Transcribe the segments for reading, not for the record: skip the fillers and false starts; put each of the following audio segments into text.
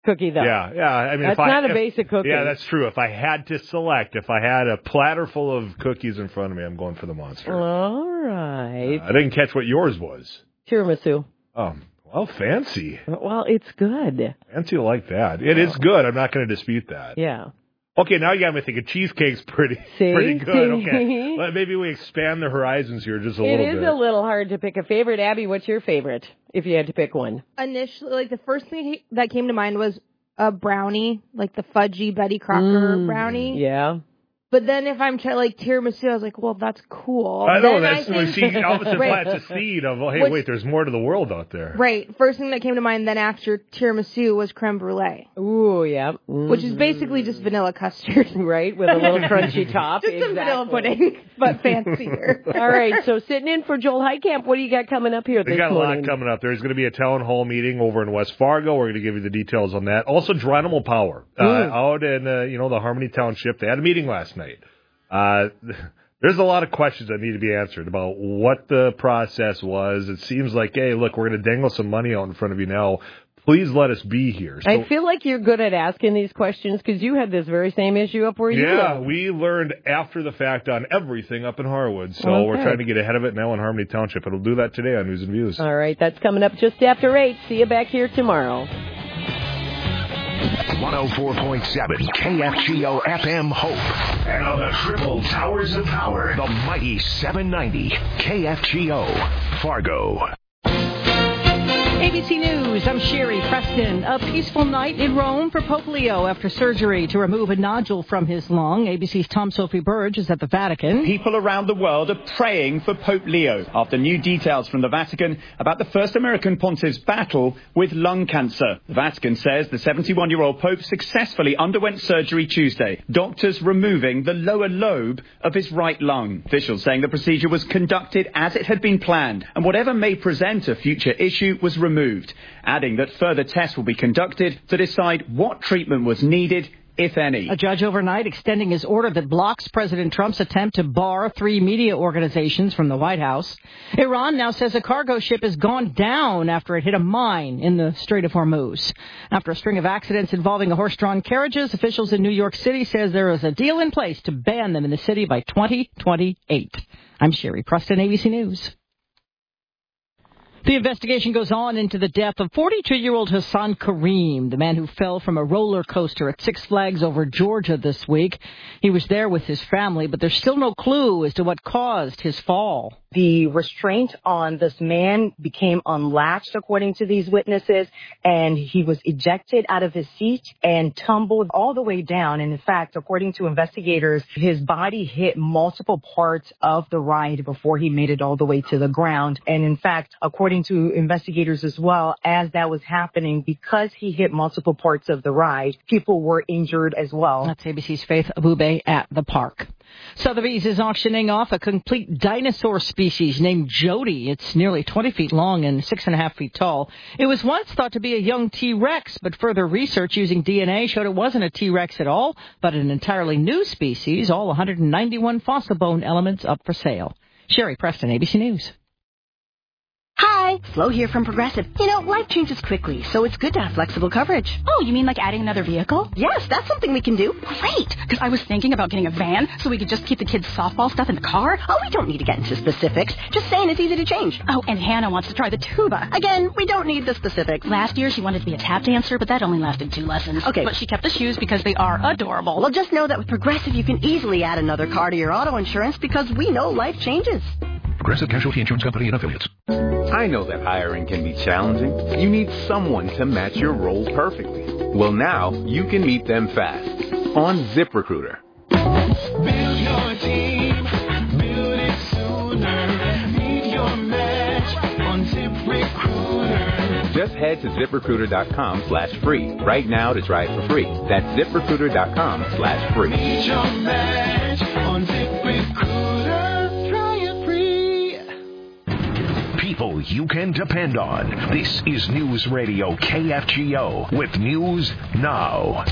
cookie, though. Yeah. I mean, that's not a basic cookie. Yeah, that's true. If I had to select, if I had a platter full of cookies in front of me, I'm going for the Monster. All right. I didn't catch what yours was. Tiramisu. Well, fancy. Well, it's good. Fancy like that. It is good. I'm not going to dispute that. Yeah. Okay, now you got me thinking cheesecake's pretty good. Okay, maybe we expand the horizons here just a little bit. It is a little hard to pick a favorite. Abby, what's your favorite, if you had to pick one? Initially, the first thing that came to mind was a brownie, like the fudgy Betty Crocker brownie. Yeah. But then if I'm like tiramisu, I was like, well, that's cool. I know, that's when she opposite plants a seed of, wait, there's more to the world out there. Right. First thing that came to mind then after tiramisu was creme brulee. Ooh, yeah. Which is basically just vanilla custard. Right, with a little crunchy top. Just a vanilla pudding, but fancier. All right, so sitting in for Joel Heitkamp, what do you got coming up here this morning? We got a lot coming up. There's going to be a town hall meeting over in West Fargo. We're going to give you the details on that. Also, Geronimo Power out in the Harmony Township. They had a meeting last night. There's a lot of questions that need to be answered about what the process was. It seems like, hey, look, we're going to dangle some money out in front of you now. Please let us be here. So, I feel like you're good at asking these questions because you had this very same issue up where you live. Yeah, we learned after the fact on everything up in Harwood. So we're trying to get ahead of it now in Harmony Township. It'll do that today on News and Views. All right, that's coming up just after 8. See you back here tomorrow. 104.7 KFGO FM Hope. And on the triple towers of power, the mighty 790 KFGO Fargo. ABC News, I'm Sherry Preston. A peaceful night in Rome for Pope Leo after surgery to remove a nodule from his lung. ABC's Tom Sophie Burge is at the Vatican. People around the world are praying for Pope Leo after new details from the Vatican about the first American pontiff's battle with lung cancer. The Vatican says the 71-year-old Pope successfully underwent surgery Tuesday, doctors removing the lower lobe of his right lung. Officials saying the procedure was conducted as it had been planned, and whatever may present a future issue was removed, adding that further tests will be conducted to decide what treatment was needed, if any. A judge overnight extending his order that blocks President Trump's attempt to bar 3 media organizations from the White House. Iran now says a cargo ship has gone down after it hit a mine in the Strait of Hormuz. After a string of accidents involving horse-drawn carriages, officials in New York City says there is a deal in place to ban them in the city by 2028. I'm Sherry Preston, ABC News. The investigation goes on into the death of 42-year-old Hassan Kareem, the man who fell from a roller coaster at Six Flags over Georgia this week. He was there with his family, but there's still no clue as to what caused his fall. The restraint on this man became unlatched, according to these witnesses, and he was ejected out of his seat and tumbled all the way down. And in fact, according to investigators, his body hit multiple parts of the ride before he made it all the way to the ground. And in fact, according to investigators as well, as that was happening, because he hit multiple parts of the ride, people were injured as well. That's ABC's Faith Abube at the park. Sotheby's is auctioning off a complete dinosaur species named Jody. It's nearly 20 feet long and 6.5 feet tall. It was once thought to be a young T-Rex, but further research using DNA showed it wasn't a T-Rex at all, but an entirely new species, all 191 fossil bone elements up for sale. Sherry Preston, ABC News. Hi, Flo here from Progressive. You know, life changes quickly, so it's good to have flexible coverage. Oh, you mean like adding another vehicle? Yes, that's something we can do. Great, because I was thinking about getting a van so we could just keep the kids' softball stuff in the car. Oh, we don't need to get into specifics. Just saying it's easy to change. Oh, and Hannah wants to try the tuba. Again, we don't need the specifics. Last year she wanted to be a tap dancer, but that only lasted 2 lessons. Okay. But she kept the shoes because they are adorable. Well, just know that with Progressive you can easily add another car to your auto insurance because we know life changes. Progressive Casualty Insurance Company and Affiliates. I know that hiring can be challenging. You need someone to match your role perfectly. Well, now you can meet them fast on ZipRecruiter. Build your team, build it sooner. Meet your match on ZipRecruiter. Just head to ZipRecruiter.com/free right now to try it for free. That's ZipRecruiter.com/free. Meet your match on ZipRecruiter. People you can depend on. This is News Radio KFGO with News Now.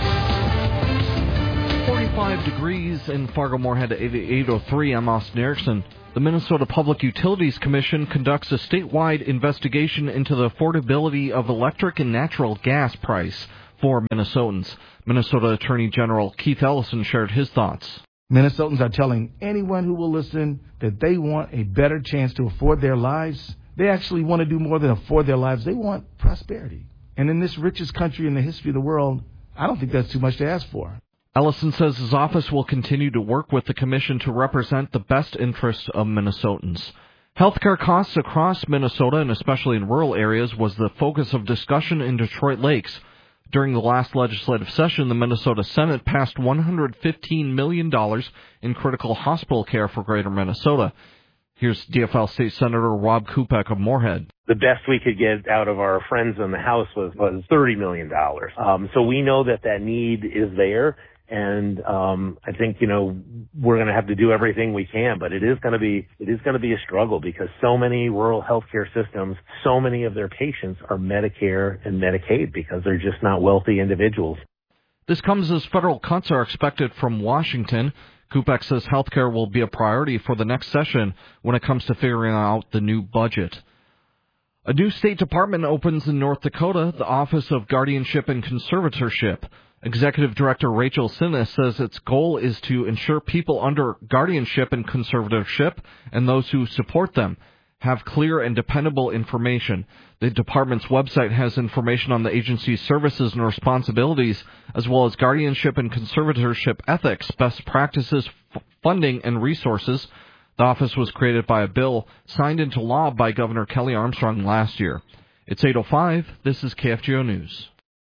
45 degrees in Fargo-Moorhead at 8:03. I'm Austin Erickson. The Minnesota Public Utilities Commission conducts a statewide investigation into the affordability of electric and natural gas price. for Minnesotans. Minnesota Attorney General Keith Ellison shared his thoughts. Minnesotans are telling anyone who will listen that they want a better chance to afford their lives. They actually want to do more than afford their lives. They want prosperity. And in this richest country in the history of the world, I don't think that's too much to ask for. Ellison says his office will continue to work with the commission to represent the best interests of Minnesotans. Healthcare costs across Minnesota, and especially in rural areas, was the focus of discussion in Detroit Lakes. During the last legislative session, the Minnesota Senate passed $115 million in critical hospital care for Greater Minnesota. Here's DFL State Senator Rob Kupek of Moorhead. The best we could get out of our friends in the House was $30 million. So we know that need is there. And I think, we're going to have to do everything we can, but it is going to be a struggle because so many rural healthcare systems, so many of their patients are Medicare and Medicaid because they're just not wealthy individuals. This comes as federal cuts are expected from Washington. Kupek says healthcare will be a priority for the next session when it comes to figuring out the new budget. A new State Department opens in North Dakota, the Office of Guardianship and Conservatorship. Executive Director Rachel Sinnes says its goal is to ensure people under guardianship and conservatorship and those who support them have clear and dependable information. The department's website has information on the agency's services and responsibilities, as well as guardianship and conservatorship ethics, best practices, funding, and resources. The office was created by a bill signed into law by Governor Kelly Armstrong last year. It's 8:05. This is KFGO News.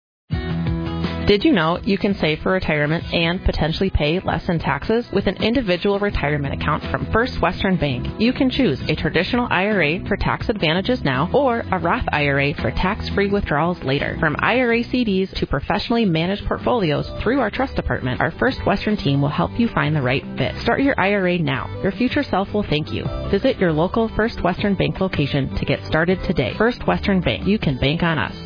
Did you know you can save for retirement and potentially pay less in taxes with an individual retirement account from First Western Bank? You can choose a traditional IRA for tax advantages now or a Roth IRA for tax-free withdrawals later. From IRA CDs to professionally managed portfolios through our trust department, our First Western team will help you find the right fit. Start your IRA now. Your future self will thank you. Visit your local First Western Bank location to get started today. First Western Bank. You can bank on us.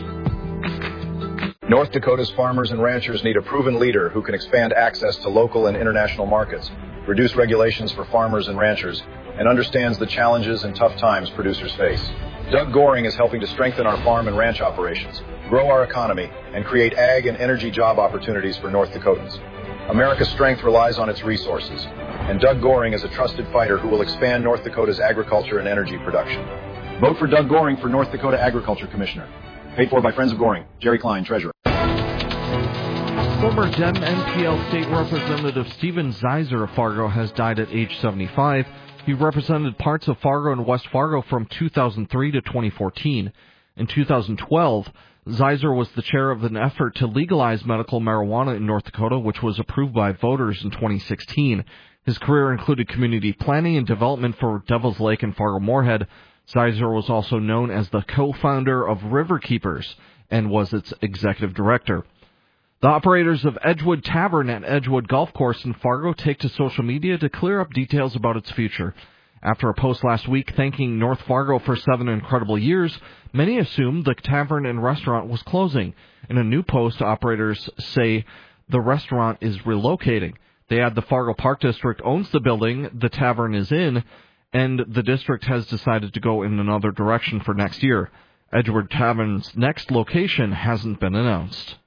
North Dakota's farmers and ranchers need a proven leader who can expand access to local and international markets, reduce regulations for farmers and ranchers, and understands the challenges and tough times producers face. Doug Goring is helping to strengthen our farm and ranch operations, grow our economy, and create ag and energy job opportunities for North Dakotans. America's strength relies on its resources, and Doug Goring is a trusted fighter who will expand North Dakota's agriculture and energy production. Vote for Doug Goring for North Dakota Agriculture Commissioner. Paid for by Friends of Goring. Jerry Klein, Treasurer. Former Dem NPL State Representative Stephen Zeiser of Fargo has died at age 75. He represented parts of Fargo and West Fargo from 2003 to 2014. In 2012, Zeiser was the chair of an effort to legalize medical marijuana in North Dakota, which was approved by voters in 2016. His career included community planning and development for Devil's Lake and Fargo-Moorhead. Zeiser was also known as the co-founder of Riverkeepers and was its executive director. The operators of Edgewood Tavern at Edgewood Golf Course in Fargo take to social media to clear up details about its future. After a post last week thanking North Fargo for 7 incredible years, many assumed the tavern and restaurant was closing. In a new post, operators say the restaurant is relocating. They add the Fargo Park District owns the building the tavern is in, and the district has decided to go in another direction for next year. Edgewood Tavern's next location hasn't been announced.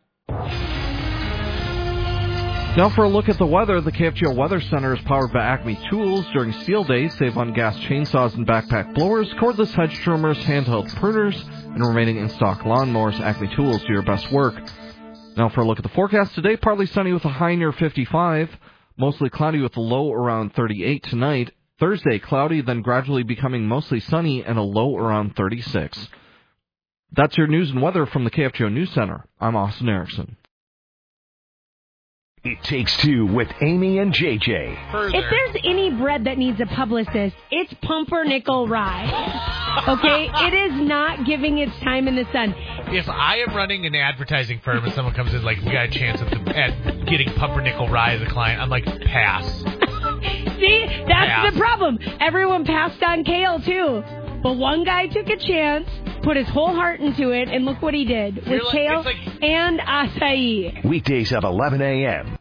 Now for a look at the weather. The KFGO Weather Center is powered by Acme Tools. During Steel Days, save on gas chainsaws and backpack blowers, cordless hedge trimmers, handheld pruners, and remaining in-stock lawnmowers. Acme Tools do your best work. Now for a look at the forecast today. Partly sunny with a high near 55. Mostly cloudy with a low around 38 tonight. Thursday, cloudy, then gradually becoming mostly sunny and a low around 36. That's your news and weather from the KFGO News Center. I'm Austin Erickson. It Takes Two with Amy and JJ. If there's any bread that needs a publicist, it's Pumpernickel Rye. Okay? It is not giving its time in the sun. If I am running an advertising firm and someone comes in like, we got a chance at getting Pumpernickel Rye as a client, I'm like, pass. See? That's the problem. Everyone passed on kale, too. But one guy took a chance, put his whole heart into it, and look what he did with kale and acai. Weekdays at 11 a.m.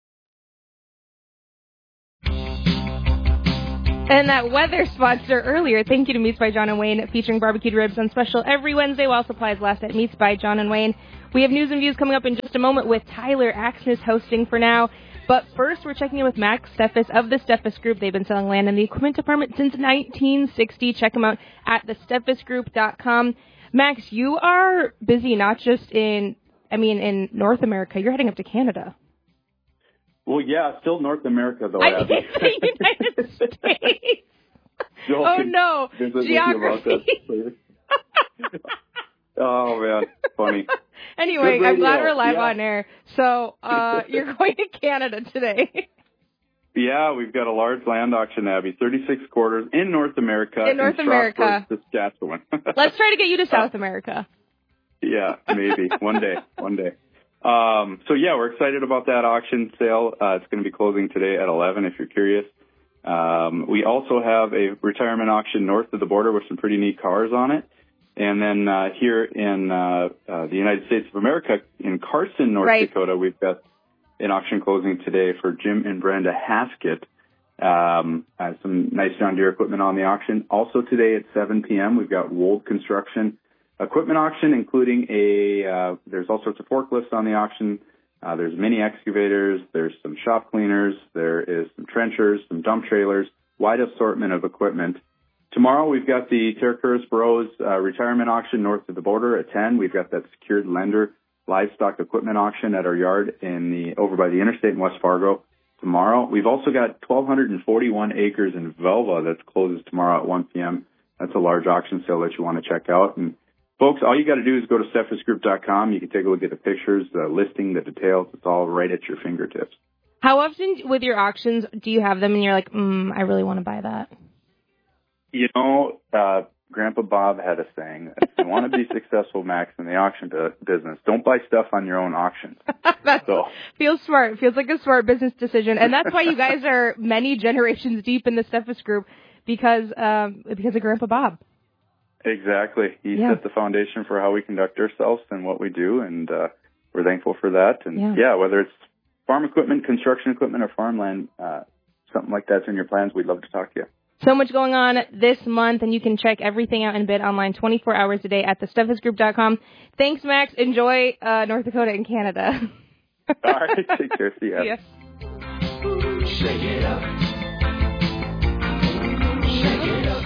And that weather sponsor earlier, thank you to Meats by John and Wayne, featuring barbecued ribs on special every Wednesday while supplies last at Meats by John and Wayne. We have news and views coming up in just a moment with Tyler Axness hosting for now. But first, we're checking in with Max Steffes of the Steffes Group. They've been selling land in the equipment department since 1960. Check them out at thesteffesgroup.com. Max, you are busy not just in North America. You're heading up to Canada. Well, yeah, still North America, though. I did say United States. Oh, no. Geography. Oh, man. Funny. Anyway, I'm glad we're live on air. So you're going to Canada today. Yeah, we've got a large land auction, Abby. 36 quarters in North America. In North America. Saskatchewan. Let's try to get you to South America. Yeah, maybe. One day. So, yeah, we're excited about that auction sale. It's going to be closing today at 11 if you're curious. We also have a retirement auction north of the border with some pretty neat cars on it. And then here in the United States of America, in Carson, North Dakota, we've got an auction closing today for Jim and Brenda Haskett. Some nice John Deere equipment on the auction. Also today at 7 p.m., we've got Wold Construction equipment auction, including there's all sorts of forklifts on the auction. There's mini excavators. There's some shop cleaners. There is some trenchers, some dump trailers, wide assortment of equipment. Tomorrow we've got the Terracuras Burrows retirement auction north of the border at 10. We've got that secured lender livestock equipment auction at our yard over by the interstate in West Fargo tomorrow. We've also got 1,241 acres in Velva that closes tomorrow at 1 p.m. That's a large auction sale that you want to check out. And folks, all you got to do is go to steffesgroup.com. You can take a look at the pictures, the listing, the details. It's all right at your fingertips. How often with your auctions do you have them and you're like, I really want to buy that? You know, Grandpa Bob had a saying, if you want to be successful, Max, in the auction business, don't buy stuff on your own auctions. Feels smart. Feels like a smart business decision. And that's why you guys are many generations deep in the Steffes Group because of Grandpa Bob. Exactly. He set the foundation for how we conduct ourselves and what we do, and we're thankful for that. And, whether it's farm equipment, construction equipment, or farmland, something like that's in your plans, we'd love to talk to you. So much going on this month, and you can check everything out and bid online 24 hours a day at thesteffesgroup.com. Thanks, Max. Enjoy North Dakota and Canada. All right. Take care. See ya. Yes. Shake it up. Shake it up.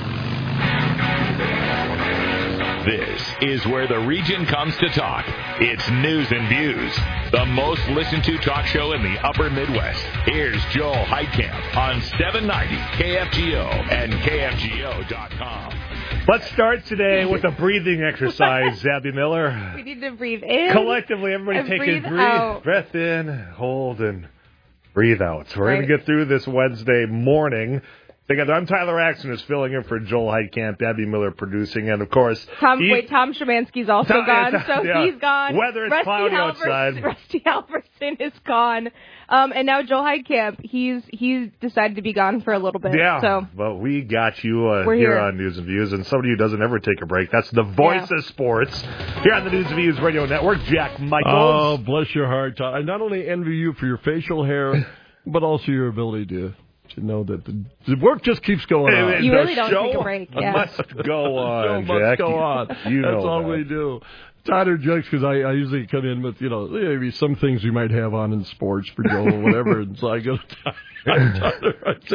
This is where the region comes to talk. It's News and Views, the most listened to talk show in the upper Midwest. Here's Joel Heitkamp on 790 KFGO and KFGO.com. Let's start today with a breathing exercise, Abby Miller. We need to breathe in. Collectively, everybody take a breath in, hold, and breathe out. So we're going to get through this Wednesday morning together. I'm Tyler Axness filling in for Joel Heitkamp, Abby Miller producing, and of course... Tom Szymanski's also gone, so he's gone. Whether it's cloudy outside. Rusty Halverson is gone. And now Joel Heitkamp, he's decided to be gone for a little bit. Yeah, so. But we got you here on News and Views, and somebody who doesn't ever take a break. That's the voice of sports here on the News and Views Radio Network, Jack Michaels. Oh, bless your heart, Todd. I not only envy you for your facial hair, but also your ability to know that the work just keeps going on. You really don't take a break. Yeah. Must go on, Jack. Must go on. That's all we do. Tyler jokes because I usually come in with, maybe some things we might have on in sports for Joel or whatever. And so I go to Tyler.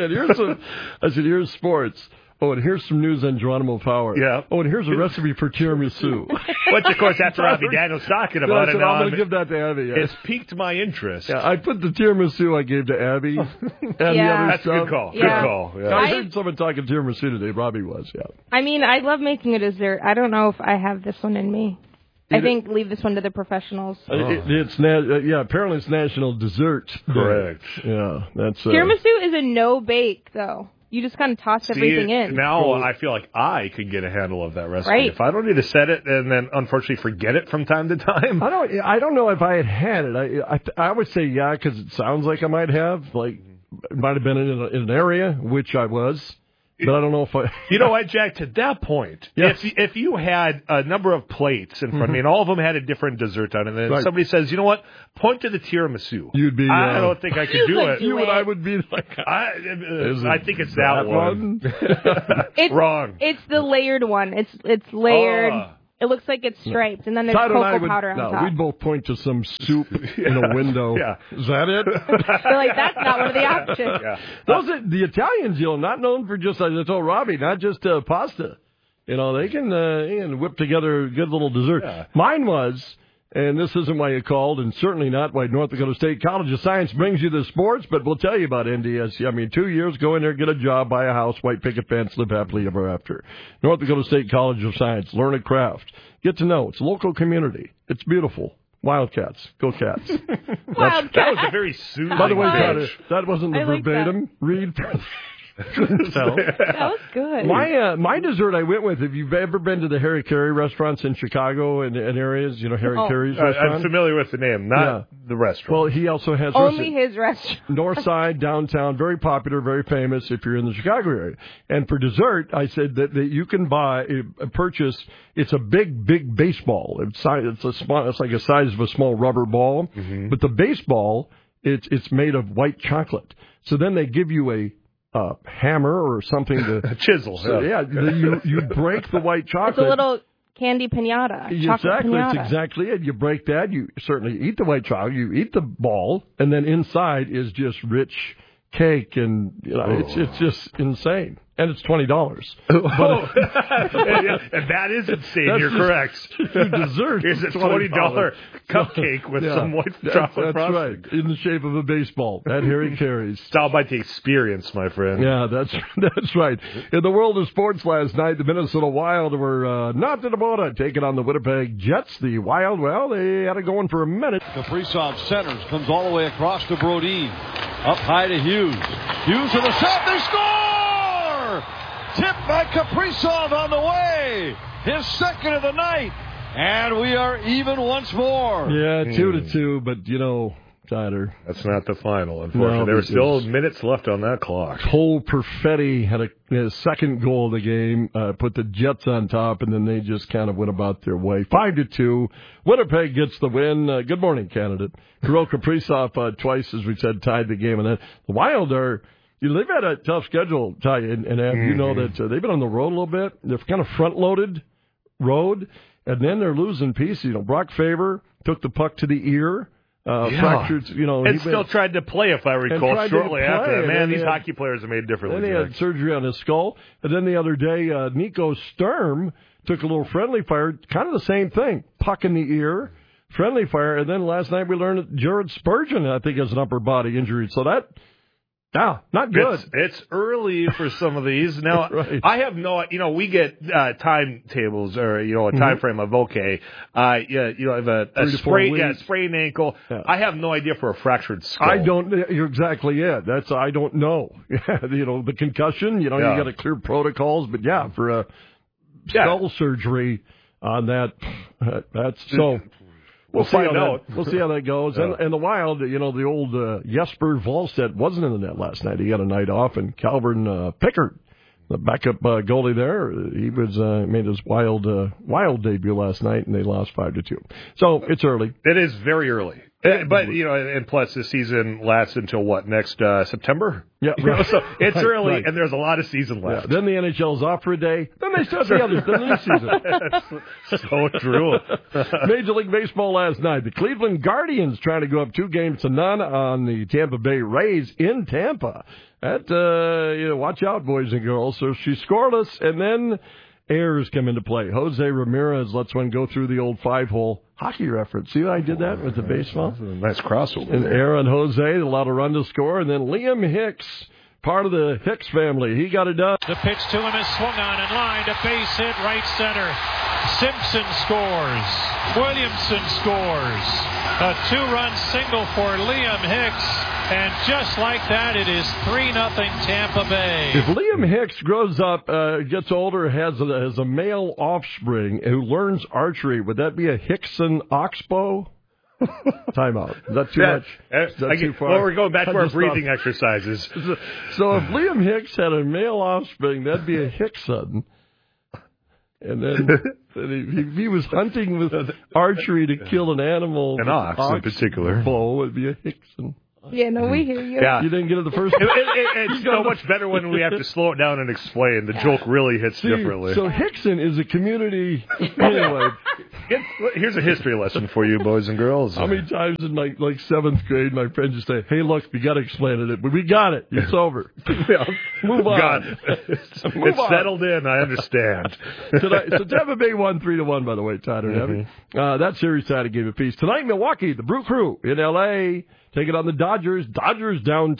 I said, here's sports. Oh, and here's some news on Geronimo Power. Yeah. Oh, and here's a recipe for tiramisu. Which, of course, after Abby Daniels talking about it, I'm going to give that to Abby. Yeah. It's piqued my interest. Yeah, I put the tiramisu I gave to Abby. And the other That's stuff. a good call. Yeah. Good call. Yeah. I heard someone talking tiramisu today. Robbie was, yeah. I mean, I love making a dessert. I don't know if I have this one in me. I think leave this one to the professionals. Apparently it's National Dessert Day. Correct. Yeah, that's tiramisu is a no bake though. You just kind of toss everything in. Now I feel like I could get a handle of that recipe. Right. If I don't need to set it and then unfortunately forget it from time to time. I don't know if I had it. I would say because it sounds like I might have. Like it might have been in an area which I was. But I don't know if I... You know what, Jack? To that point, if you had a number of plates in front of me and all of them had a different dessert on it, and then somebody says, you know what, point to the tiramisu. You'd be... I don't think I could do it. You and I would be like... I think it's that one. It's, wrong. It's the layered one. It's layered. It looks like it's striped, and then there's Todd and I cocoa would, powder on top. we'd both point to some soup in a window. Yeah. Is that it? They're like, that's not one of the options. Yeah. The Italians, not known for just, as I told Robbie, not just pasta. They can whip together a good little dessert. Yeah. Mine was, and this isn't why you called, and certainly not why North Dakota State College of Science brings you the sports, but we'll tell you about NDSC. I mean, 2 years, go in there, get a job, buy a house, white picket fence, live happily ever after. North Dakota State College of Science, learn a craft. Get to know. It's a local community. It's beautiful. Wildcats. Go Cats. Wildcats. That was a very soothing. By the way, message. that wasn't the I like verbatim read. Couldn't tell. That was good. My dessert I went with, if you've ever been to the Harry Carey restaurants in Chicago and areas, Harry Carey's restaurant. I'm familiar with the name, not the restaurant. Well, he also has Only his restaurant. North Side, downtown, very popular, very famous if you're in the Chicago area. And for dessert, I said that you can purchase, it's a big baseball. It's like the size of a small rubber ball. Mm-hmm. But the baseball, it's made of white chocolate. So then they give you a hammer or something to a chisel. So, you break the white chocolate. It's a little candy pinata. Exactly, Pinata. it's exactly it. You break that. You certainly eat the white chocolate. You eat the ball, and then inside is just rich cake, and it's just insane. And it's $20. And that is insane. You're correct. Dessert is a $20 cupcake with some white chocolate frosting. That's right, in the shape of a baseball. That Harry Carey's. It's all about the experience, my friend. Yeah, that's right. In the world of sports last night, the Minnesota Wild were not in the border, taking on the Winnipeg Jets. The Wild, they had it going for a minute. Kaprizov centers, comes all the way across to Brodin. Up high to Hughes. Hughes to the shot, they score! Tipped by Kaprizov on the way. His second of the night. And we are even once more. Yeah, 2-2, but, Tyler. That's not the final, unfortunately. No, there were still minutes left on that clock. Cole Perfetti had a second goal of the game, put the Jets on top, and then they just kind of went about their way. 5-2. Winnipeg gets the win. Good morning, candidate. Kirill Kaprizov twice, as we said, tied the game. And then the Wild are... they've had a tough schedule, Ty, and you know that they've been on the road a little bit. They're kind of front-loaded road, and then they're losing pieces. Brock Faber took the puck to the ear. Fractured, and still tried to play, if I recall, shortly after that. Man, these hockey players are made differently. Then he had surgery on his skull. And then the other day, Nico Sturm took a little friendly fire, kind of the same thing. Puck in the ear, friendly fire. And then last night we learned that Jared Spurgeon, I think, has an upper body injury. So that... not good. It's early for some of these. Now, right. I have we get timetables or, a time frame of, have a sprained ankle. Yeah. I have no idea for a fractured skull. You're exactly it. I don't know. The concussion, you got to clear protocols, but for a skull surgery on that's so. We'll see how that goes. Yeah. And the Wild, the old Jesper Wallstedt wasn't in the net last night. He got a night off, and Calvin Pickard, the backup goalie there, he made his Wild debut last night, and they lost 5-2. So it's early. It is very early. But, and plus the season lasts until next September? Yeah. Right. So it's early, right. And there's a lot of season left. Yeah. Then the NHL's off for a day. Then they start the new season. That's so true. Major League Baseball last night. The Cleveland Guardians trying to go up 2-0 on the Tampa Bay Rays in Tampa. Watch out, boys and girls. So she's scoreless, and then errors come into play. Jose Ramirez lets one go through the old 5-hole. Hockey reference. See how I did that with the baseball? That's a nice crossover. And Aaron Jose allowed a run to score, and then Liam Hicks, part of the Hicks family, he got it done. The pitch to him is swung on and lined, a base hit right center. Simpson scores. Williamson scores. A 2-run single for Liam Hicks. And just like that, it is 3-0 Tampa Bay. If Liam Hicks grows up, gets older, has a male offspring who learns archery, would that be a Hickson oxbow? Timeout. Is that too much? Is that too far? Well, we're going back to our breathing exercises. So if Liam Hicks had a male offspring, that'd be a Hickson. And then if he was hunting with archery to kill an animal, an ox in particular, bow would be a Hickson. Yeah, no, we hear you. Yeah. You didn't get it the first time? It's so much better when we have to slow it down and explain. The joke really hits differently. So Hickson is a community... Anyway. Here's a history lesson for you, boys and girls. How many times in like 7th grade my friends just say, hey, look, we got to explain it. But we got it. It's over. Move on. Got it. It's settled in. I understand. So Tampa Bay won 3-1, by the way, Tyler. That series had a game apiece. Tonight, Milwaukee, the Brew Crew in L.A., taking on the Dodgers. Dodgers down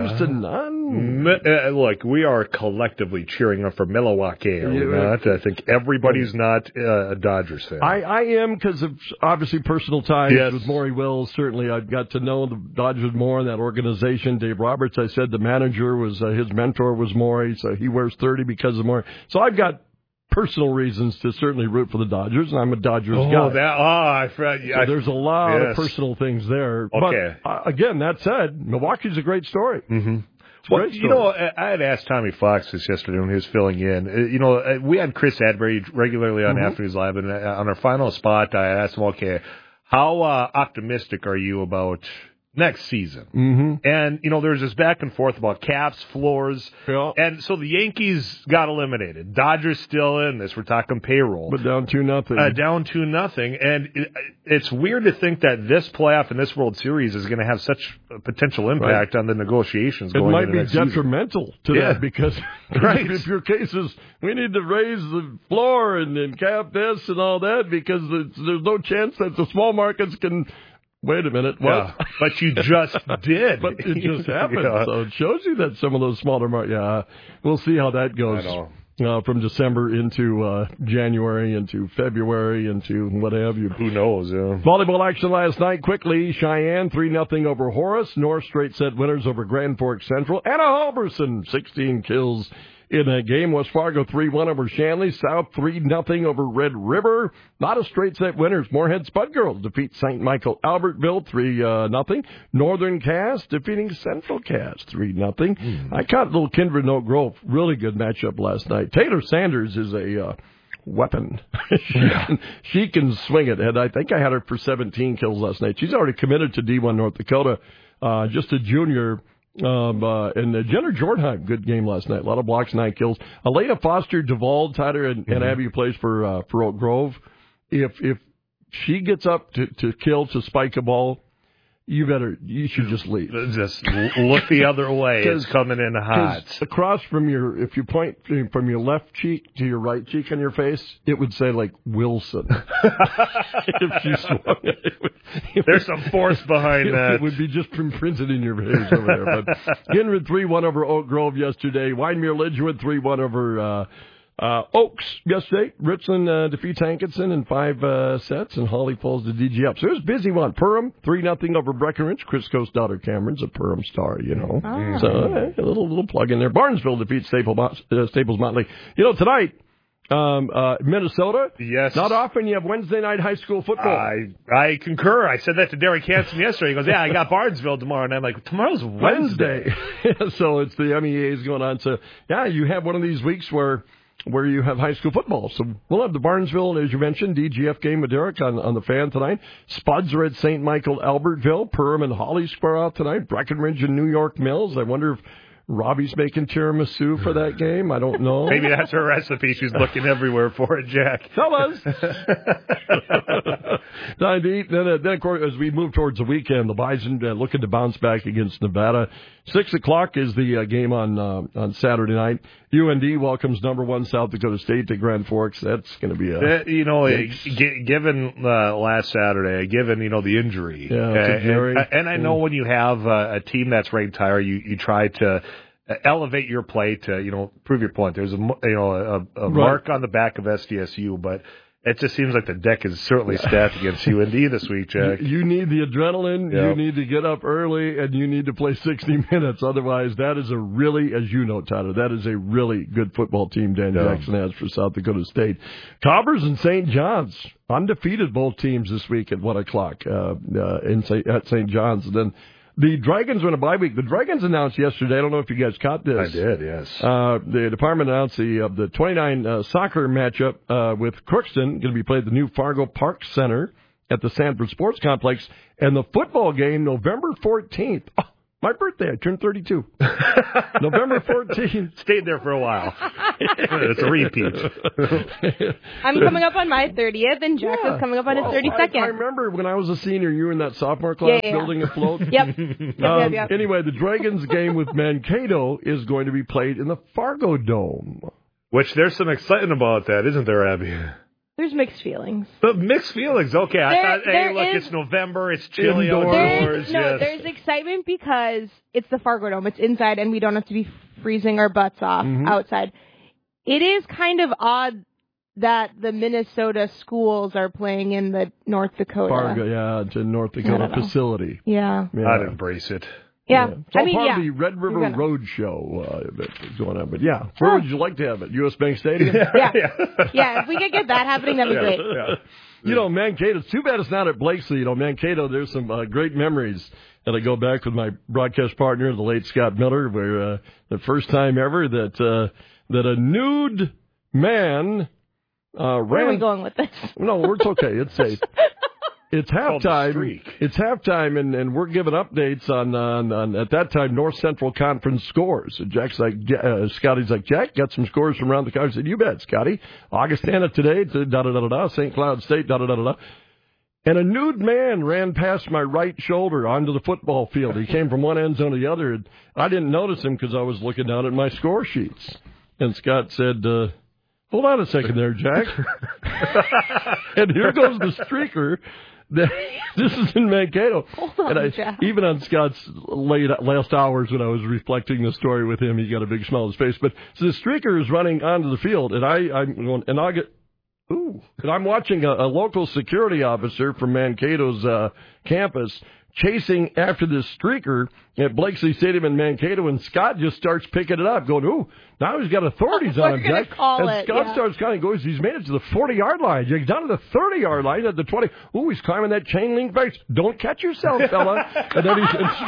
2-0. Look, we are collectively cheering up for Milwaukee, are we not? I think everybody's not a Dodgers fan. I am, because of obviously personal ties with Maury Wills. Certainly, I've got to know the Dodgers more in that organization. Dave Roberts, I said the manager was his mentor was Maury, so he wears 30 because of Maury. So I've got personal reasons to certainly root for the Dodgers, and I'm a Dodgers guy. So there's a lot of personal things there. Okay. But, again, that said, Milwaukee's a great story. Well, you know, I had asked Tommy Fox this yesterday when he was filling in. We had Chris Adbury regularly on Afternoons Live, and on our final spot, I asked him, okay, how optimistic are you about next season? And, there's this back and forth about caps, floors. And so the Yankees got eliminated. Dodgers still in this. We're talking payroll. But down 2-0. Down 2-0. And it's weird to think that this playoff and this World Series is going to have such a potential impact on the negotiations going into next season. It might be detrimental to that because if your case is, we need to raise the floor and cap this and all that because there's no chance that the small markets can... Wait a minute. What? Yeah, but you just did. But it just happened. So it shows you that some of those smaller markets, we'll see how that goes from December into January, into February, into what have you. Who knows? Yeah. Volleyball action last night. Quickly, Cheyenne 3-0 over Horace. North straight set winners over Grand Forks Central. Anna Halverson, 16 kills in that game. West Fargo 3-1 over Shanley. South 3-0 over Red River. Not a straight set winners. Moorhead Spud Girls defeat St. Michael Albertville 3-0. Northern Cass defeating Central Cass 3-0. I caught little Kindred and Oak Grove. Really good matchup last night. Taylor Sanders is a weapon. She can swing it. And I think I had her for 17 kills last night. She's already committed to D1 North Dakota. Just a junior. And Jenner Jordanheim, good game last night. A lot of blocks, 9 kills. Elena Foster, Duval, Tyler, and Abby plays for Oak Grove. If she gets up to kill, to spike a ball, you should just leave. Just look the other way. It's coming in hot. Across from if you point from your left cheek to your right cheek on your face, it would say like Wilson. If you swung it, there's some force behind that. It would be just imprinted in your face over there. But Ginrid 3-1 over Oak Grove yesterday. Wyndmere Lidgewood 3-1 over Oaks yesterday. Richland defeats Hankinson in 5 sets, and Holly falls to DG up. So it was a busy one. Perham 3-0 over Breckenridge. Crisco's daughter Cameron's a Perham star, So a little plug in there. Barnesville defeats Staples Motley. Tonight. Minnesota. Yes. Not often you have Wednesday night high school football. I concur. I said that to Derek Hansen yesterday. He goes, I got Barnesville tomorrow. And I'm like, tomorrow's Wednesday. So it's the MEAs going on. So, you have one of these weeks where you have high school football. So we'll have the Barnesville, as you mentioned, DGF game with Derek on the Fan tonight. Spuds are at St. Michael Albertville. Perham and Holly square out tonight. Breckenridge and New York Mills. I wonder if Robbie's making tiramisu for that game. I don't know. Maybe that's her recipe. She's looking everywhere for it, Jack. Tell us. Time to eat. Then, of course, as we move towards the weekend, the Bison looking to bounce back against Nevada. 6 o'clock is the game on Saturday night. UND welcomes number 1 South Dakota State to Grand Forks. That's going to be given last Saturday, given the injury, and I know when you have a team that's ranked higher, you try to elevate your play to prove your point. There's a mark on the back of SDSU, but it just seems like the deck is certainly stacked against UND this week, Jack. You need the adrenaline. Yep. You need to get up early, and you need to play 60 minutes. Otherwise, that is a really, as you know, Tyler, that is a really good football team Dan Jackson has for South Dakota State. Cobbers and St. John's, undefeated both teams this week at 1 o'clock at St. John's. And then the Dragons are on a bye week. The Dragons announced yesterday, I don't know if you guys caught this. I did, yes. The department announced the 29 soccer matchup with Crookston, going to be played at the new Fargo Park Center at the Sanford Sports Complex, and the football game November 14th. My birthday, I turned 32. November 14th. Stayed there for a while. It's a repeat. I'm coming up on my 30th, and Jack is coming up on his 32nd. I remember when I was a senior, you were in that sophomore class building a float. Yep. Anyway, the Dragons game with Mankato is going to be played in the Fargo Dome. Which there's some excitement about that, isn't there, Abby? There's mixed feelings. But mixed feelings, okay. I thought, hey, look, it's November, it's chilly outdoors. There's excitement because it's the Fargo Dome. It's inside, and we don't have to be freezing our butts off outside. It is kind of odd that the Minnesota schools are playing in the North Dakota. Fargo, it's a North Dakota facility. Yeah. I'd embrace it. Yeah. It's all part of the Red River Road Show that's going on. But where would you like to have it? U.S. Bank Stadium? Yeah, if we could get that happening, that'd be great. Yeah. You know, Mankato, it's too bad it's not at Blakesley. You know, Mankato, there's some great memories that I go back with my broadcast partner, the late Scott Miller, where the first time ever that a nude man ran. Where are we going with this? No, it's okay. It's safe. It's halftime. It's halftime, and we're giving updates on at that time North Central Conference scores. And Jack's like, Scotty's like, Jack, got some scores from around the country. I said, you bet, Scotty. Augustana today, St. Cloud State, And a nude man ran past my right shoulder onto the football field. He came from one end zone to the other. And I didn't notice him because I was looking down at my score sheets. And Scott said, hold on a second there, Jack. And here goes the streaker. This is in Mankato. Hold on, Jack. Even on Scott's last hours when I was reflecting the story with him, he got a big smile on his face. But so the streaker is running onto the field, and I'm going, and I get, and I'm watching a local security officer from Mankato's campus chasing after this streaker at Blakesley Stadium in Mankato, and Scott just starts picking it up, going, ooh, now he's got authorities on him, Jack. And Scott starts counting, goes, he's made it to the 40-yard line. He's down to the 30-yard line at the 20. Ooh, he's climbing that chain link fence. Don't catch yourself, fella. And then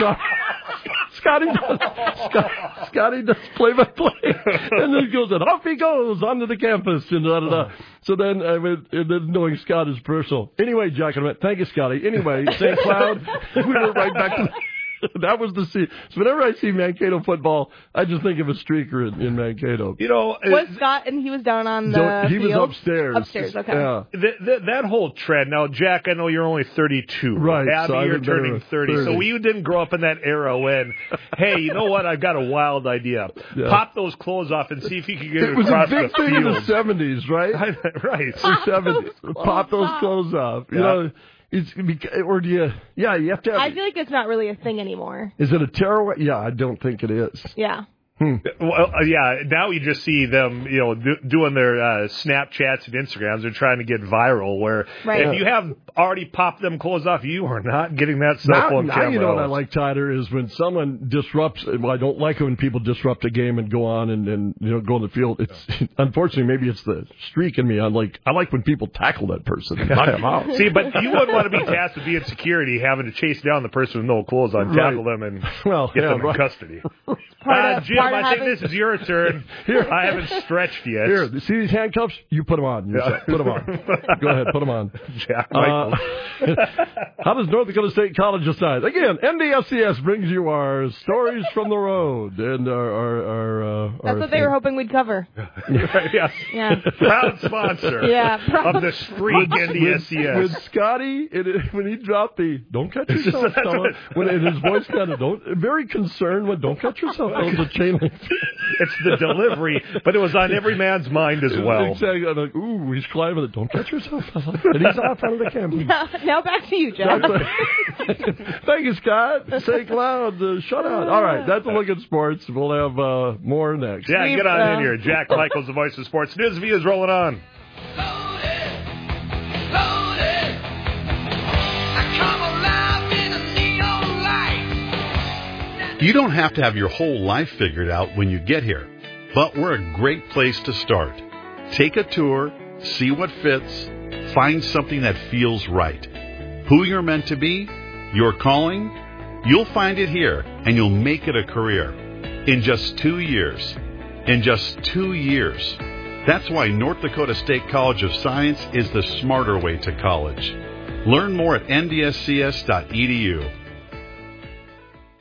Scotty does play-by-play. And then he goes, and off he goes onto the campus. And So then, knowing Scott is personal. Anyway, Jack, thank you, Scotty. Anyway, St. Cloud, we were right back to that was the scene. So whenever I see Mankato football, I just think of a streaker in Mankato. You know, was Scott, and he was down on the He field? was upstairs. Upstairs, okay. Yeah. That whole trend. Now, Jack, I know you're only 32. Right. Abby, so you're turning 30. So you didn't grow up in that era when, hey, you know what? I've got a wild idea. Yeah. Pop those clothes off and see if you can get it across the field. It was a big thing in the 70s, right? Right. The 70s. Pop those clothes off. You know. You have to have... I feel like it's not really a thing anymore. Is it a tearaway? Yeah, I don't think it is. Yeah. Well, now you just see them, doing their Snapchats and Instagrams. They're trying to get viral, where if you have already popped them clothes off, you are not getting that cell phone camera. You know what I like, Tyler, is when someone disrupts. Well, I don't like it when people disrupt a game and go on and go on the field. It's unfortunately, maybe it's the streak in me. I like when people tackle that person and knock them out. See, but you wouldn't want to be tasked with being security, having to chase down the person with no clothes on, tackle them, and get them in custody. Jim, I think this is your turn. Here, I haven't stretched yet. Here, see these handcuffs? You put them on. Put them on. Go ahead, put them on. Jack Michaels. How does North Dakota State College decide? Again, NDSCS brings you our stories from the road and our That's what they were hoping we'd cover. Yes. Yeah. Proud sponsor. Of the Streak NDSCS. With Scotty, when he dropped the "Don't catch yourself," when his voice kind of very concerned when "Don't catch yourself." That was a chain link. It's the delivery, but it was on every man's mind as well. Exactly. I'm like, ooh, he's climbing it. Don't catch yourself. And he's off out of the camera. Now back to you, John. Thank you, Scott. St. Cloud, shutout. All right, that's a look at sports. We'll have more next. Yeah, get on in here. Jack Michaels, the voice of sports. News View is rolling on. You don't have to have your whole life figured out when you get here, but we're a great place to start. Take a tour, see what fits, find something that feels right. Who you're meant to be, your calling, you'll find it here, and you'll make it a career. In just 2 years. In just 2 years. That's why North Dakota State College of Science is the smarter way to college. Learn more at ndscs.edu.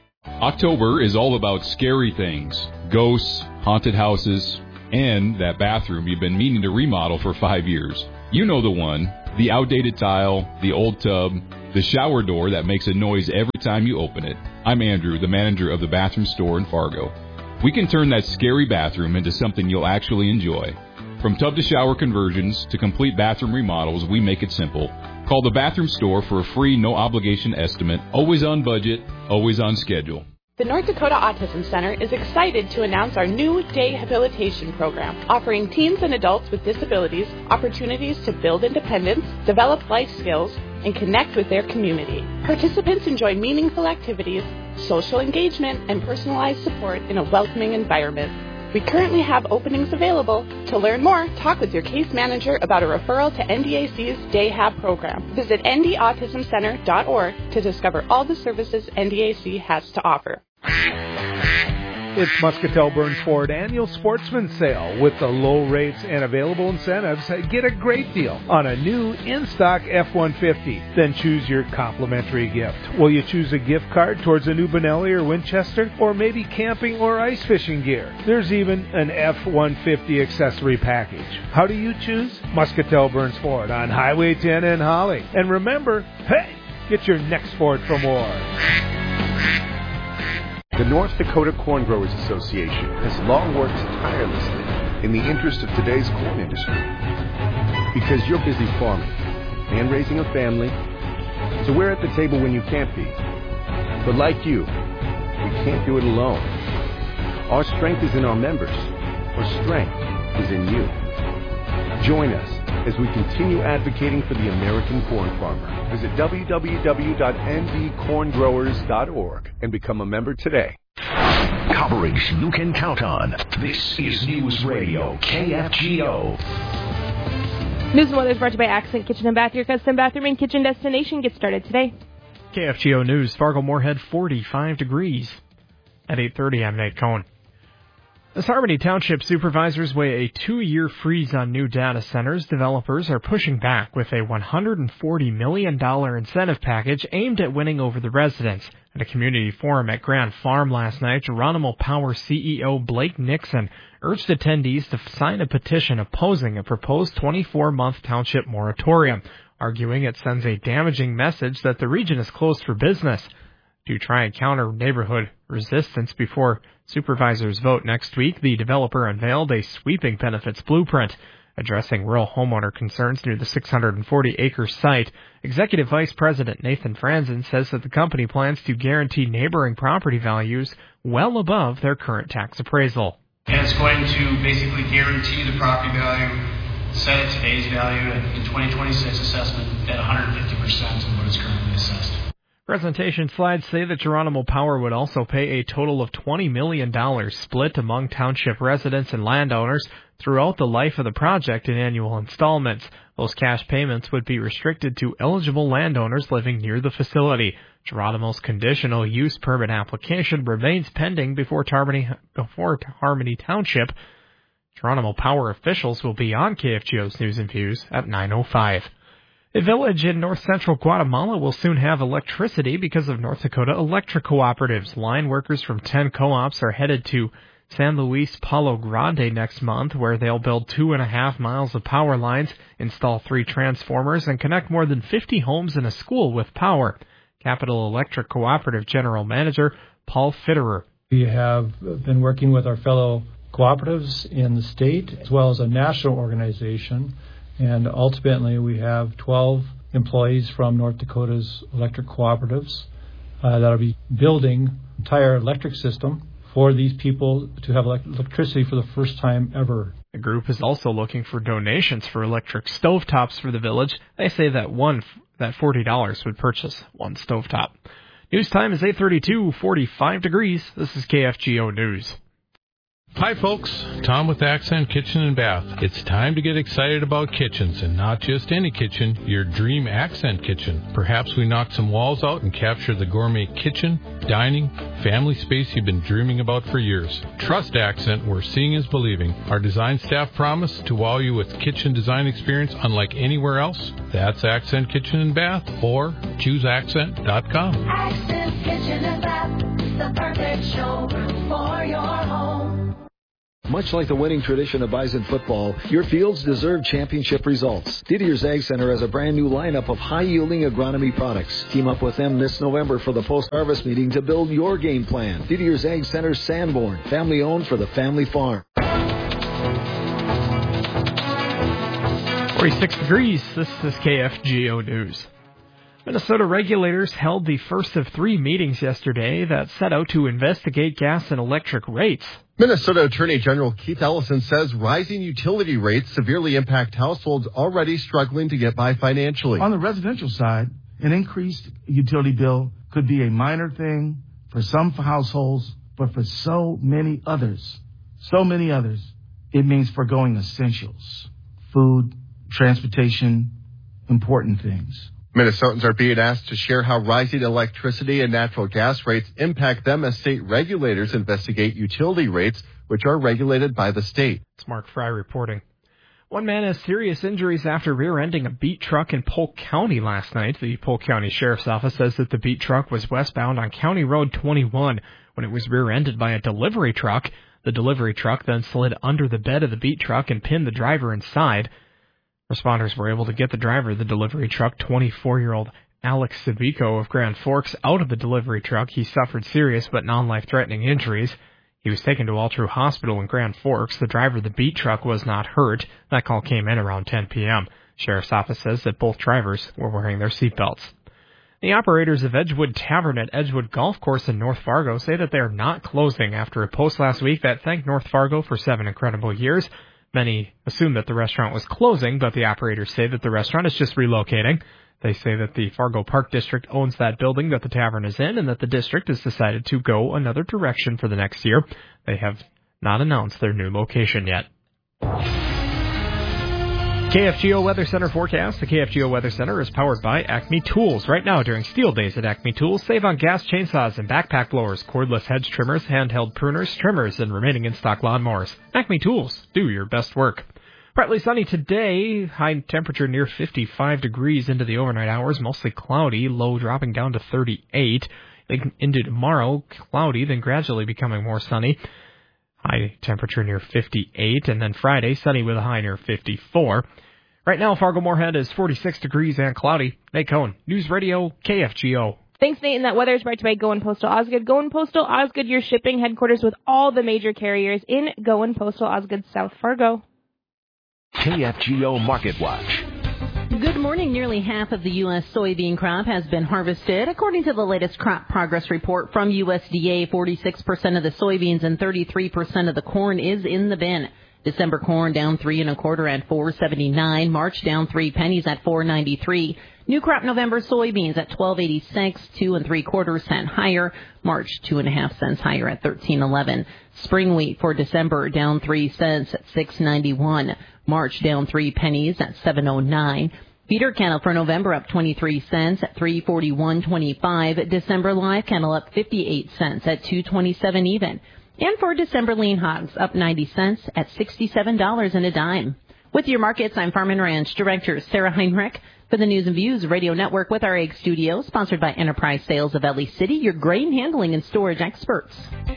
October is all about scary things, ghosts, haunted houses, and that bathroom you've been meaning to remodel for 5 years. You know the one, the outdated tile, the old tub, the shower door that makes a noise every time you open it. I'm Andrew, the manager of the bathroom store in Fargo. We can turn that scary bathroom into something you'll actually enjoy. From tub to shower conversions to complete bathroom remodels, we make it simple. Call the bathroom store for a free, no-obligation estimate, always on budget, always on schedule. The North Dakota Autism Center is excited to announce our new day habilitation program, offering teens and adults with disabilities opportunities to build independence, develop life skills, and connect with their community. Participants enjoy meaningful activities, social engagement, and personalized support in a welcoming environment. We currently have openings available. To learn more, talk with your case manager about a referral to NDAC's Day Hab program. Visit ndautismcenter.org to discover all the services NDAC has to offer. It's Muscatel Burns Ford Annual Sportsman Sale. With the low rates and available incentives, get a great deal on a new in-stock F-150. Then choose your complimentary gift. Will you choose a gift card towards a new Benelli or Winchester? Or maybe camping or ice fishing gear? There's even an F-150 accessory package. How do you choose? Muscatel Burns Ford on Highway 10 in Holly. And remember, hey, get your next Ford from Ward. The North Dakota Corn Growers Association has long worked tirelessly in the interest of today's corn industry. Because you're busy farming and raising a family, so we're at the table when you can't be. But like you, we can't do it alone. Our strength is in our members. Our strength is in you. Join us as we continue advocating for the American corn farmer. Visit www.ndcorngrowers.org and become a member today. Coverage you can count on. This is News Radio KFGO. News and weather is brought to you by Accent Kitchen and Bath, your custom bathroom and kitchen destination. Get started today. KFGO News, Fargo-Moorhead, 45 degrees. At 8:30, I'm Nate Cohn. As Harmony Township supervisors weigh a 2-year freeze on new data centers, developers are pushing back with a $140 million incentive package aimed at winning over the residents. At a community forum at Grand Farm last night, Geronimo Power CEO Blake Nixon urged attendees to sign a petition opposing a proposed 24-month township moratorium, arguing it sends a damaging message that the region is closed for business. To try and counter neighborhood resistance before supervisors vote next week, the developer unveiled a sweeping benefits blueprint. Addressing rural homeowner concerns near the 640-acre site, Executive Vice President Nathan Franzen says that the company plans to guarantee neighboring property values well above their current tax appraisal. And it's going to basically guarantee the property value, set its base value in 2026 assessment at 150% of what is currently assessed. Presentation slides say that Geronimo Power would also pay a total of $20 million split among township residents and landowners throughout the life of the project in annual installments. Those cash payments would be restricted to eligible landowners living near the facility. Geronimo's conditional use permit application remains pending before Harmony Township. Geronimo Power officials will be on KFGO's News and Views at 9:05. A village in north-central Guatemala will soon have electricity because of North Dakota electric cooperatives. Line workers from 10 co-ops are headed to San Luis Palo Grande next month, where they'll build 2.5 miles of power lines, install 3 transformers, and connect more than 50 homes and a school with power. Capital Electric Cooperative General Manager Paul Fitterer. We have been working with our fellow cooperatives in the state as well as a national organization. And ultimately, we have 12 employees from North Dakota's electric cooperatives that will be building an entire electric system for these people to have electricity for the first time ever. The group is also looking for donations for electric stovetops for the village. They say that $40 would purchase one stovetop. News time is 8:32, 45 degrees. This is KFGO News. Hi folks, Tom with Accent Kitchen and Bath. It's time to get excited about kitchens, and not just any kitchen, your dream Accent kitchen. Perhaps we knock some walls out and capture the gourmet kitchen, dining, family space you've been dreaming about for years. Trust Accent, where seeing is believing. Our design staff promise to wow you with kitchen design experience unlike anywhere else. That's Accent Kitchen and Bath, or chooseaccent.com. Accent Kitchen and Bath, the the perfect showroom for your home. Much like the winning tradition of Bison football, your fields deserve championship results. Didier's Ag Center has a brand new lineup of high-yielding agronomy products. Team up with them this November for the post-harvest meeting to build your game plan. Didier's Ag Center, Sanborn, family-owned for the family farm. 46 degrees. This is KFGO News. Minnesota regulators held the first of 3 meetings yesterday that set out to investigate gas and electric rates. Minnesota Attorney General Keith Ellison says rising utility rates severely impact households already struggling to get by financially. On the residential side, an increased utility bill could be a minor thing for some households, but for so many others, it means foregoing essentials, food, transportation, important things. Minnesotans are being asked to share how rising electricity and natural gas rates impact them as state regulators investigate utility rates, which are regulated by the state. It's Mark Fry reporting. One man has serious injuries after rear-ending a beat truck in Polk County last night. The Polk County Sheriff's Office says that the beat truck was westbound on County Road 21 when it was rear-ended by a delivery truck. The delivery truck then slid under the bed of the beat truck and pinned the driver inside. Responders were able to get the driver of the delivery truck, 24-year-old Alex Sabico of Grand Forks, out of the delivery truck. He suffered serious but non-life-threatening injuries. He was taken to All True Hospital in Grand Forks. The driver of the beat truck was not hurt. That call came in around 10 p.m. Sheriff's Office says that both drivers were wearing their seatbelts. The operators of Edgewood Tavern at Edgewood Golf Course in North Fargo say that they are not closing after a post last week that thanked North Fargo for 7 incredible years. Many assume that the restaurant was closing, but the operators say that the restaurant is just relocating. They say that the Fargo Park District owns that building that the tavern is in and that the district has decided to go another direction for the next year. They have not announced their new location yet. KFGO Weather Center forecast. The KFGO Weather Center is powered by Acme Tools. Right now, during Steel Days at Acme Tools, save on gas chainsaws and backpack blowers, cordless hedge trimmers, handheld pruners, trimmers, and remaining in-stock lawnmowers. Acme Tools. Do your best work. Partly sunny today. High temperature near 55 degrees into the overnight hours. Mostly cloudy. Low dropping down to 38. Into tomorrow, cloudy, then gradually becoming more sunny. High temperature near 58, and then Friday, sunny with a high near 54. Right now, Fargo-Moorhead is 46 degrees and cloudy. Nate Cohn, News Radio, KFGO. Thanks, Nate. And that weather is brought to you by Go and Postal Osgood. Go and Postal Osgood, your shipping headquarters with all the major carriers in Go and Postal Osgood, South Fargo. KFGO Market Watch. Good morning. Nearly half of the U.S. soybean crop has been harvested. According to the latest crop progress report from USDA, 46% of the soybeans and 33% of the corn is in the bin. December corn down 3 1/4 at $4.79. March down 3 pennies at $4.93. New crop November soybeans at $12.86, 2 3/4 cents higher. March 2.5 cents higher at $13.11. Spring wheat for December down 3 cents at $6.91. March down 3 pennies at $7.09. Feeder cattle for November up 23 cents at $341.25. December live cattle up 58 cents at $227 even. And for December lean hogs up 90 cents at $67 and a dime. With your markets, I'm Farm and Ranch Director Sarah Heinrich for the News and Views Radio Network with our Egg Studio, sponsored by Enterprise Sales of LA City, your grain handling and storage experts.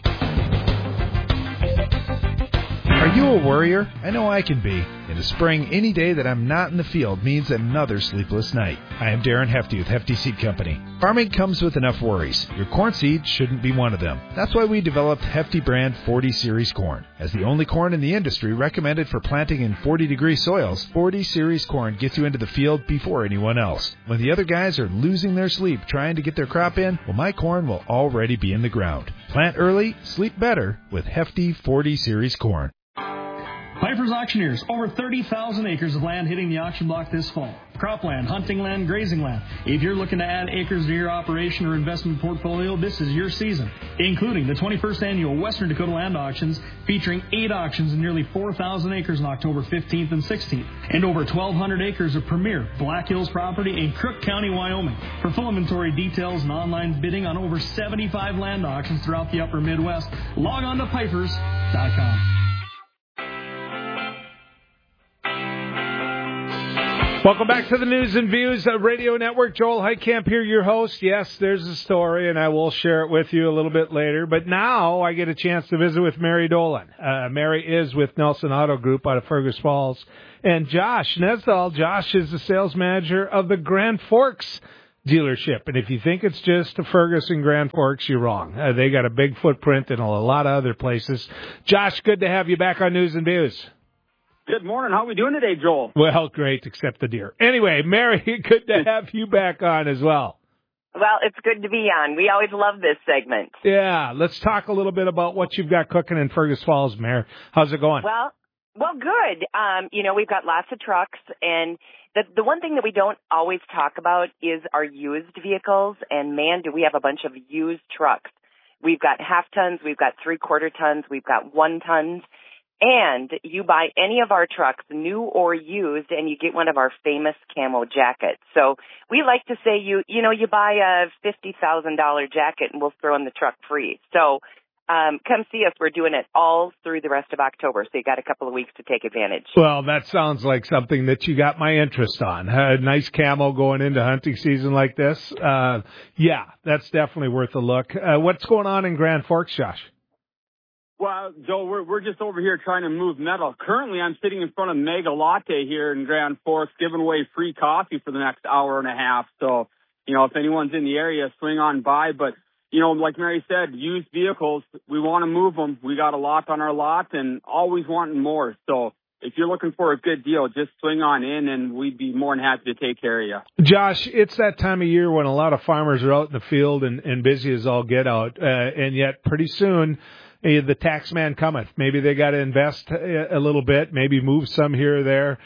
Are you a worrier? I know I can be. In the spring, any day that I'm not in the field means another sleepless night. I am Darren Hefty with Hefty Seed Company. Farming comes with enough worries. Your corn seed shouldn't be one of them. That's why we developed Hefty brand 40 Series corn. As the only corn in the industry recommended for planting in 40-degree soils, 40 Series corn gets you into the field before anyone else. When the other guys are losing their sleep trying to get their crop in, well, my corn will already be in the ground. Plant early, sleep better with Hefty 40 Series corn. Piper's Auctioneers, over 30,000 acres of land hitting the auction block this fall. Cropland, hunting land, grazing land. If you're looking to add acres to your operation or investment portfolio, this is your season, including the 21st annual Western Dakota Land Auctions, featuring 8 auctions and nearly 4,000 acres on October 15th and 16th, and over 1,200 acres of premier Black Hills property in Crook County, Wyoming. For full inventory details and online bidding on over 75 land auctions throughout the upper Midwest, log on to pipers.com. Welcome back to the News and Views Radio Network. Joel Heitkamp here, your host. Yes, there's a story, and I will share it with you a little bit later. But now I get a chance to visit with Mary Dolan. Mary is with Nelson Auto Group out of Fergus Falls. And Josh Nesdal. Josh is the sales manager of the Grand Forks dealership. And if you think it's just Fergus and Grand Forks, you're wrong. They got a big footprint in a lot of other places. Josh, good to have you back on News and Views. Good morning. How are we doing today, Joel? Well, great, except the deer. Anyway, Mary, good to have you back on as well. Well, it's good to be on. We always love this segment. Yeah, let's talk a little bit about what you've got cooking in Fergus Falls, Mary. How's it going? Well, good. We've got lots of trucks, and the one thing that we don't always talk about is our used vehicles, and man, do we have a bunch of used trucks. We've got half tons, we've got 3/4 tons, we've got 1 tons. And you buy any of our trucks, new or used, and you get one of our famous camo jackets. So we like to say you buy a $50,000 jacket and we'll throw in the truck free. So come see us. We're doing it all through the rest of October. So you got a couple of weeks to take advantage. Well, that sounds like something that you got my interest on. Nice camo going into hunting season like this. Yeah, that's definitely worth a look. What's going on in Grand Forks, Josh? Well, Joe, we're just over here trying to move metal. Currently, I'm sitting in front of Mega Latte here in Grand Forks, giving away free coffee for the next hour and a half. So, if anyone's in the area, swing on by. But, like Mary said, used vehicles, we want to move them. We got a lot on our lot and always wanting more. So if you're looking for a good deal, just swing on in and we'd be more than happy to take care of you. Josh, it's that time of year when a lot of farmers are out in the field and busy as all get out. And yet pretty soon, the tax man cometh. Maybe they got to invest a little bit, maybe move some here or there.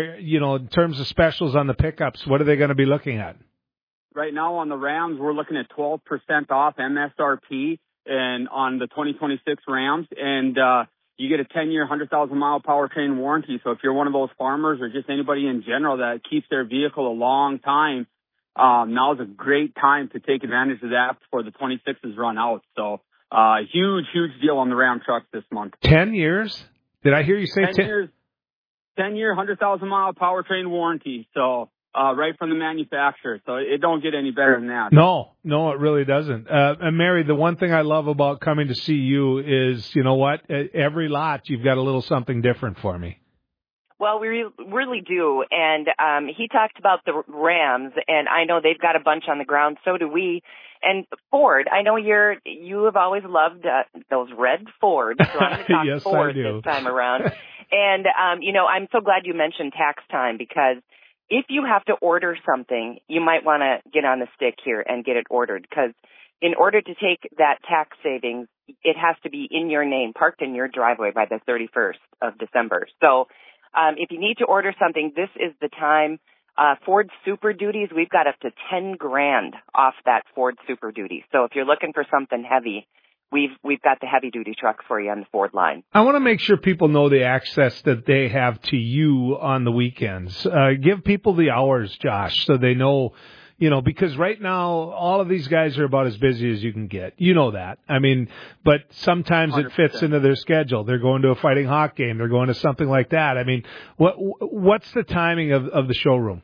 In terms of specials on the pickups, what are they going to be looking at? Right now on the Rams, we're looking at 12% off MSRP and on the 2026 Rams. And you get a 10-year, 100,000-mile powertrain warranty. So if you're one of those farmers or just anybody in general that keeps their vehicle a long time, now's a great time to take advantage of that before the 26s run out. So huge deal on the Ram trucks this month. 10 years? Did I hear you say 10 years? 10-year, 100,000-mile powertrain warranty. So right from the manufacturer. So it don't get any better than that. No, it really doesn't. And Mary, the one thing I love about coming to see you is, you know what? At every lot, you've got a little something different for me. Well, we really do. And he talked about the Rams, and I know they've got a bunch on the ground. So do we. And Ford, I know you have always loved those red Fords, so I'm going to talk yes, Ford this time around. And, I'm so glad you mentioned tax time, because if you have to order something, you might want to get on the stick here and get it ordered, because in order to take that tax savings, it has to be in your name, parked in your driveway by the 31st of December. So if you need to order something, this is the time. Ford Super Duties, we've got up to $10,000 off that Ford Super Duty. So if you're looking for something heavy, we've got the heavy duty trucks for you on the Ford line. I want to make sure people know the access that they have to you on the weekends. Give people the hours, Josh, so they know, because right now all of these guys are about as busy as you can get. You know that. I mean, but sometimes 100%. It fits into their schedule. They're going to a Fighting Hawk game. They're going to something like that. I mean, what's the timing of the showroom?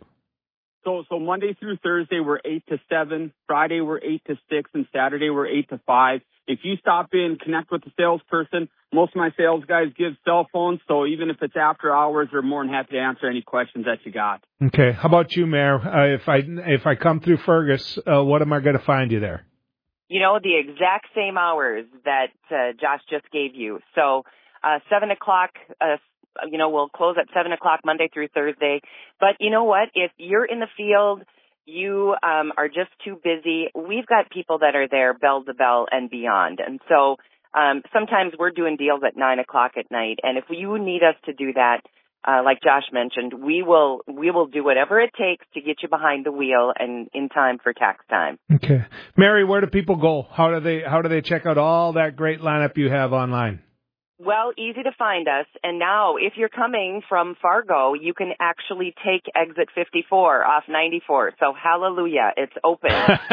So Monday through Thursday, we're 8 to 7. Friday, we're 8 to 6. And Saturday, we're 8 to 5. If you stop in, connect with the salesperson. Most of my sales guys give cell phones, so even if it's after hours, they're more than happy to answer any questions that you got. Okay. How about you, Mayor? If I come through Fergus, what am I going to find you there? The exact same hours that Josh just gave you. So 7 o'clock, we'll close at 7 o'clock Monday through Thursday. But you know what? If you're in the field, you are just too busy, we've got people that are there bell to bell and beyond. And so sometimes we're doing deals at 9 o'clock at night. And if you need us to do that, like Josh mentioned, we will do whatever it takes to get you behind the wheel and in time for tax time. Okay. Mary, where do people go? How do they check out all that great lineup you have online? Well, easy to find us. And now, if you're coming from Fargo, you can actually take exit 54 off 94. So hallelujah, it's open.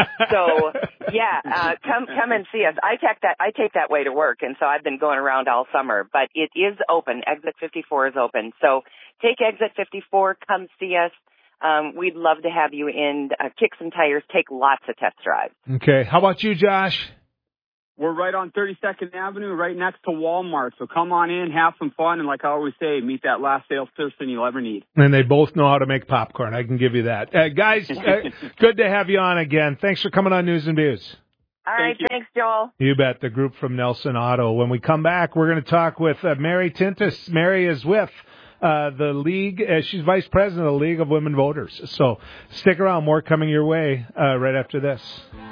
So yeah, come and see us. I take that way to work, and so I've been going around all summer. But it is open. Exit 54 is open. So take exit 54. Come see us. we'd love to have you in, kick some tires, take lots of test drives. Okay. How about you, Josh? We're right on 32nd Avenue, right next to Walmart. So come on in, have some fun, and like I always say, meet that last salesperson you'll ever need. And they both know how to make popcorn. I can give you that. Guys, good to have you on again. Thanks for coming on News and Views. All right, thanks, Joel. You bet, the group from Nelson Auto. When we come back, we're going to talk with Mary Tintus. Mary is with the League. She's vice president of the League of Women Voters. So stick around. More coming your way right after this.